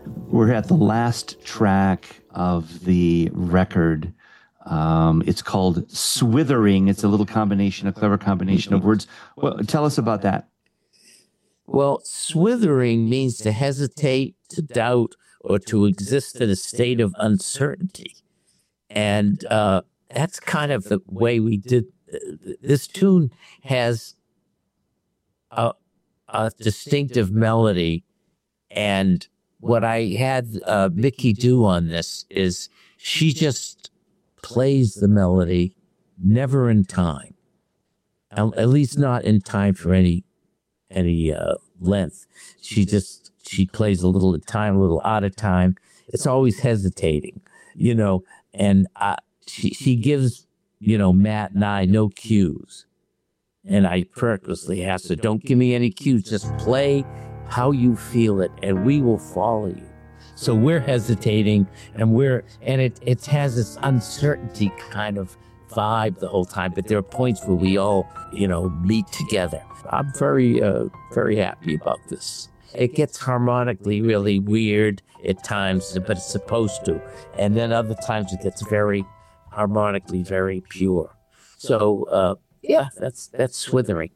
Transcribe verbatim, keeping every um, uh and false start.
We're at the last track of the record. Um, it's called Swithering. It's a little combination, a clever combination of words. Well, tell us about that. Well, swithering means to hesitate, to doubt, or to exist in a state of uncertainty. And uh, that's kind of the way we did. This tune has a, a distinctive melody. And what I had uh, Mickey do on this is she just plays the melody, never in time, at least not in time for any any uh, length. She just, she plays a little at time, a little out of time. It's always hesitating, you know, and uh, she, she gives, you know, Matt and I no cues. And I purposely asked her, don't give me any cues, just play how you feel it and we will follow you. So we're hesitating and we're, and it, it has this uncertainty kind of vibe the whole time, but there are points where we all, you know, meet together. I'm very, uh, very happy about this. It gets harmonically really weird at times, but it's supposed to. And then other times it gets very harmonically, very pure. So, uh, yeah, that's, that's Swithering.